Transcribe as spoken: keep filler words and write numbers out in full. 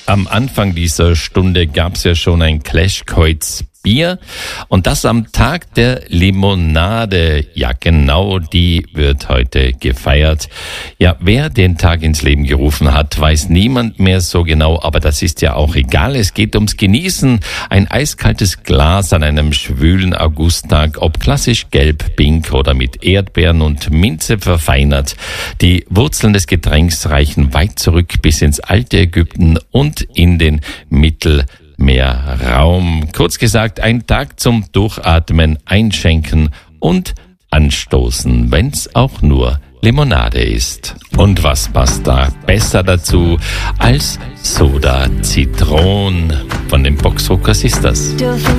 Am Anfang dieser Stunde gab's ja schon ein Clashkreuz Bier und das am Tag der Limonade. Ja, genau, die wird heute gefeiert. Ja, wer den Tag ins Leben gerufen hat, weiß niemand mehr so genau, aber das ist ja auch egal. Es geht ums Genießen. Ein eiskaltes Glas an einem schwülen Augusttag, ob klassisch gelb, pink oder mit Erdbeeren und Minze verfeinert. Die Wurzeln des Getränks reichen weit zurück bis ins alte Ägypten und in den Mittel Mehr Raum. Kurz gesagt, ein Tag zum Durchatmen, Einschenken und Anstoßen, wenn's auch nur Limonade ist. Und was passt da besser dazu als Soda Zitron? Von den Boxrucker Sisters. Dürfen